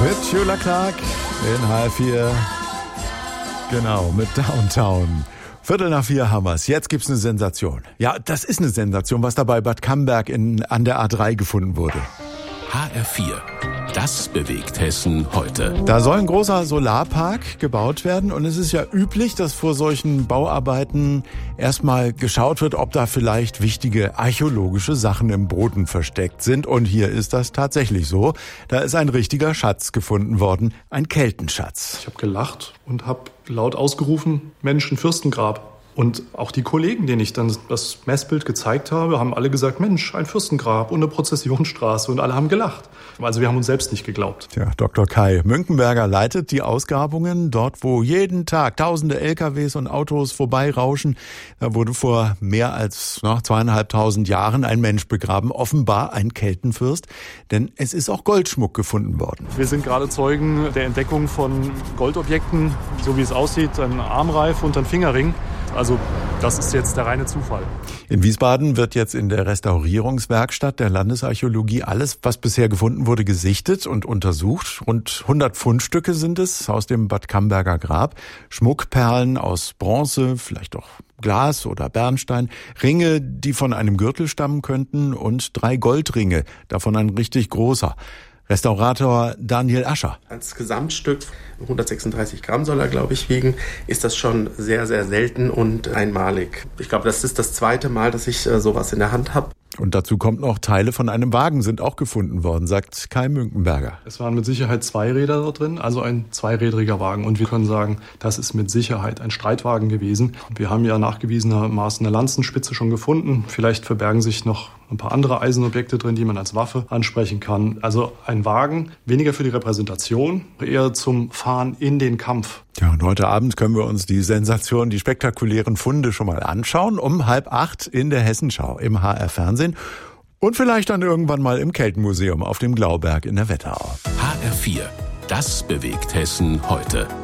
Mit Schüler Clark in HR4. Genau, mit Downtown. 3:45 haben wir's. Jetzt gibt's eine Sensation. Ja, das ist eine Sensation, was da bei Bad Camberg an der A3 gefunden wurde. HR4. Das bewegt Hessen heute. Da soll ein großer Solarpark gebaut werden und es ist ja üblich, dass vor solchen Bauarbeiten erstmal geschaut wird, ob da vielleicht wichtige archäologische Sachen im Boden versteckt sind. Und hier ist das tatsächlich so. Da ist ein richtiger Schatz gefunden worden, ein Keltenschatz. Ich habe gelacht und habe laut ausgerufen, Mensch, ein Fürstengrab. Und auch die Kollegen, denen ich dann das Messbild gezeigt habe, haben alle gesagt, Mensch, ein Fürstengrab und eine Prozessionsstraße. Und alle haben gelacht. Also wir haben uns selbst nicht geglaubt. Tja, Dr. Kai Münkenberger leitet die Ausgrabungen dort, wo jeden Tag tausende LKWs und Autos vorbeirauschen. Da wurde vor mehr als 2.500 Jahren ein Mensch begraben, offenbar ein Keltenfürst. Denn es ist auch Goldschmuck gefunden worden. Wir sind gerade Zeugen der Entdeckung von Goldobjekten, so wie es aussieht, ein Armreif und ein Fingerring. Also das ist jetzt der reine Zufall. In Wiesbaden wird jetzt in der Restaurierungswerkstatt der Landesarchäologie alles, was bisher gefunden wurde, gesichtet und untersucht. Rund 100 Fundstücke sind es aus dem Bad Camberger Grab. Schmuckperlen aus Bronze, vielleicht auch Glas oder Bernstein, Ringe, die von einem Gürtel stammen könnten und 3 Goldringe, davon ein richtig großer. Restaurator Daniel Ascher. Als Gesamtstück, 136 Gramm soll er, glaube ich, wiegen, ist das schon sehr, sehr selten und einmalig. Ich glaube, das ist das zweite Mal, dass ich sowas in der Hand habe. Und dazu kommt noch, Teile von einem Wagen sind auch gefunden worden, sagt Kai Münkenberger. Es waren mit Sicherheit 2 Räder dort drin, also ein zweirädriger Wagen. Und wir können sagen, das ist mit Sicherheit ein Streitwagen gewesen. Wir haben ja nachgewiesenermaßen eine Lanzenspitze schon gefunden. Vielleicht verbergen sich noch ein paar andere Eisenobjekte drin, die man als Waffe ansprechen kann. Also ein Wagen, weniger für die Repräsentation, eher zum Fahren in den Kampf. Ja, und heute Abend können wir uns die Sensation, die spektakulären Funde schon mal anschauen. Um 7:30 in der Hessenschau im HR-Fernsehen. Und vielleicht dann irgendwann mal im Keltenmuseum auf dem Glauberg in der Wetterau. HR4. Das bewegt Hessen heute.